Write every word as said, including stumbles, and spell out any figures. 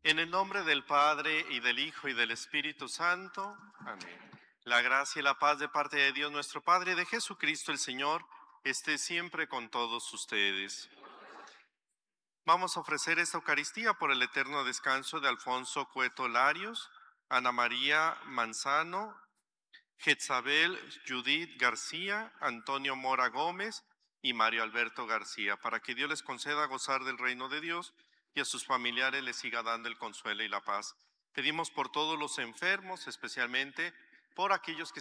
En el nombre del Padre, y del Hijo, y del Espíritu Santo. Amén. La gracia y la paz de parte de Dios nuestro Padre y de Jesucristo el Señor esté siempre con todos ustedes. Vamos a ofrecer esta Eucaristía por el eterno descanso de Alfonso Cueto Larios, Ana María Manzano, Jezabel Judith García, Antonio Mora Gómez y Mario Alberto García, para que Dios les conceda gozar del reino de Dios y a sus familiares les siga dando el consuelo y la paz. Pedimos por todos los enfermos, especialmente por aquellos que